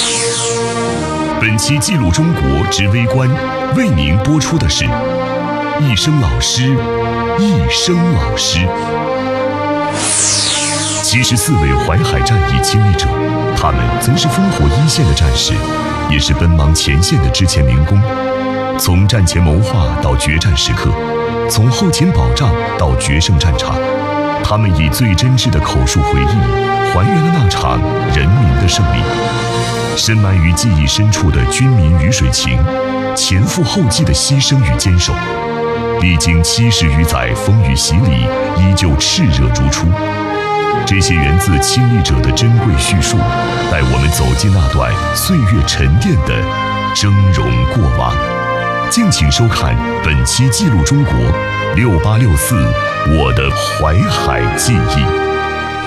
本期记录中国之微观为您播出的是一生老师，一生老师。74位淮海战役亲历者，他们曾是烽火一线的战士，也是奔忙前线的之前民工。从战前谋划到决战时刻，从后勤保障到决胜战场，他们以最真挚的口述回忆，还原了那场人民的胜利。深埋于记忆深处的军民鱼水情，前赴后继的牺牲与坚守，历经70余载风雨洗礼，依旧炽热如初。这些源自亲历者的珍贵叙述，带我们走进那段岁月沉淀的峥嵘过往。敬请收看本期记录中国6864我的淮海记忆。